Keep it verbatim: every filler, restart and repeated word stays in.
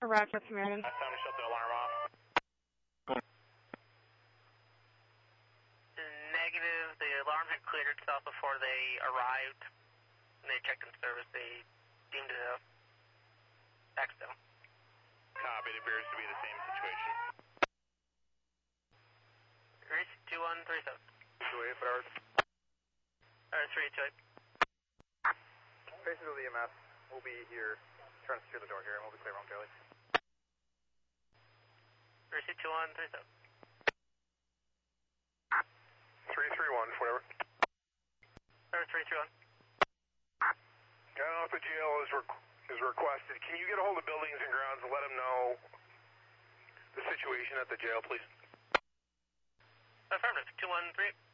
Roger, Samaritan. Last time to shut the alarm off. Negative. The alarm had cleared itself before they arrived. When they checked in service, they deemed it a accident. Copy. It appears to be the same situation. Race two one three seven. two eight, Broward. Or three two eight. Basically, E M S will be here, trying to secure the door here, and we'll be clear on Charlie. Race two one three seven. three three one, whatever. Or three three one. I don't know if the jail is, requ is requested. Can you get a hold of buildings and grounds and let them know the situation at the jail, please? Affirmative. two one three eight.